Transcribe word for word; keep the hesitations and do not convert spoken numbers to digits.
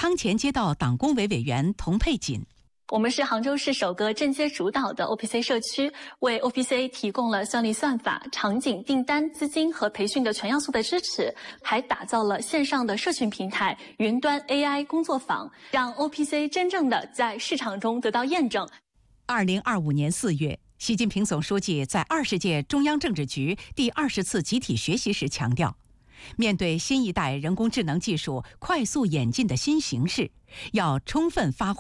仓前街道党工委委员童佩锦。 我们是杭州市首个正接主导的 O P C 社区，为 O P C 提供了算力算法、场景、订单、资金和培训的全要素的支持，还打造了线上的社群平台、云端 A I 工作坊，让 O P C 真正的在市场中得到验证。 二零二五年四月，习近平总书记在二十届中央政治局第二十次集体学习时强调，面对新一代人工智能技术快速演进的新形势，要充分发挥